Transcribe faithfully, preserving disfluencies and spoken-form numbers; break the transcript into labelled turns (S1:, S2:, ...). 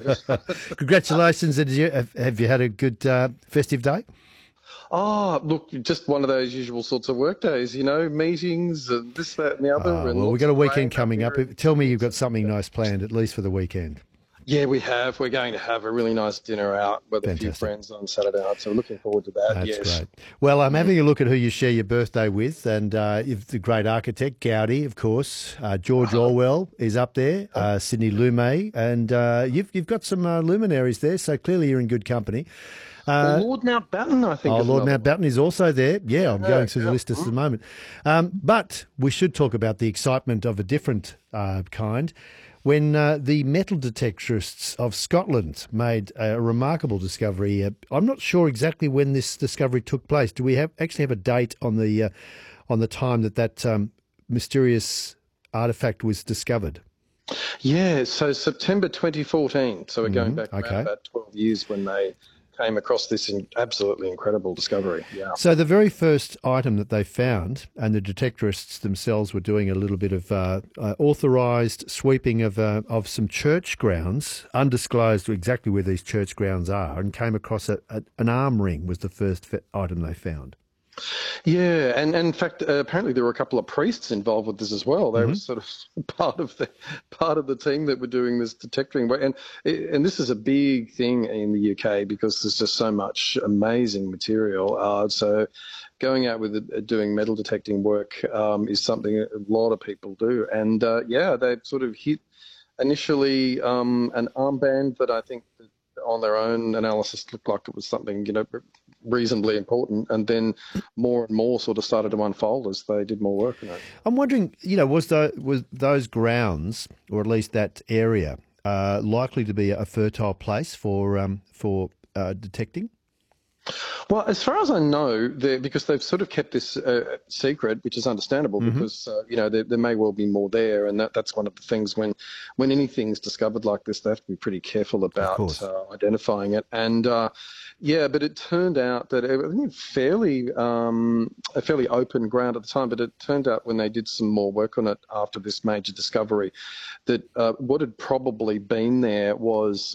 S1: Congratulations. And you, have, have you had a good uh, festive day?
S2: Oh, look, just one of those usual sorts of work days, you know, meetings and this, that, and the other,
S1: Uh,
S2: and
S1: well, we've
S2: lots
S1: got a
S2: of rain
S1: weekend
S2: up
S1: coming up.
S2: here in
S1: Tell me
S2: Sydney.
S1: you've got
S2: So,
S1: something nice planned, at least for the weekend.
S2: yeah, we have. We're going to have a really nice dinner out with a few
S1: Fantastic.
S2: friends on Saturday night. So we're looking forward to that.
S1: That's
S2: Yes.
S1: great. Well, I'm
S2: Mm.
S1: having a look at who you share your birthday with, and uh, you've the great architect Gaudi, of course. Uh, George
S2: Uh-huh.
S1: Orwell is up there. Uh, Sidney Lumet, and uh, you've you've got some uh, luminaries there. So clearly you're in good company.
S2: Well,
S1: Uh,
S2: Lord Mountbatten, I think,
S1: Oh,
S2: is
S1: Lord
S2: another one.
S1: Mountbatten is also there. Yeah, I'm
S2: Yeah,
S1: going through the
S2: yeah.
S1: list at the
S2: Mm.
S1: moment. Um, but we should talk about the excitement of a different uh, kind when uh, the metal detectorists of Scotland made a remarkable discovery. Uh, I'm not sure exactly when this discovery took place. Do we have actually have a date on the uh, on the time that that um, mysterious artifact was discovered?
S2: Yeah, so September twenty fourteen. So we're going
S1: Hmm.
S2: back around
S1: Okay.
S2: about twelve years when they came across this in, absolutely incredible discovery. Yeah.
S1: So the very first item that they found, and the detectorists themselves were doing a little bit of uh, uh, authorised sweeping of uh, of some church grounds, undisclosed exactly where these church grounds are, and came across a, a, an arm ring was the first fe- item they found.
S2: Yeah, and, and in fact, uh, apparently there were a couple of priests involved with this as well. They were
S1: Hmm.
S2: sort of part of the part of the team that were doing this detecting. And and this is a big thing in the U K because there's just so much amazing material. Uh, so going out with uh, doing metal detecting work um, is something a lot of people do. And uh, yeah, they sort of hit initially um, an armband that I think that on their own analysis looked like it was something, you know, reasonably important, and then more and more sort of started to unfold as they did more work on it.
S1: I'm wondering, you know, was the was those grounds, or at least that area, uh, likely to be a fertile place for um, for uh, detecting?
S2: Well, as far as I know, they because they've sort of kept this uh, secret, which is understandable
S1: Hmm.
S2: because uh, you know there, there may well be more there, and that, that's one of the things when when anything's discovered like this, they have to be pretty careful
S1: Of
S2: about
S1: course.
S2: uh, identifying it. And uh, yeah, but it turned out that it was fairly um, a fairly open ground at the time. But it turned out when they did some more work on it after this major discovery, that uh, what had probably been there was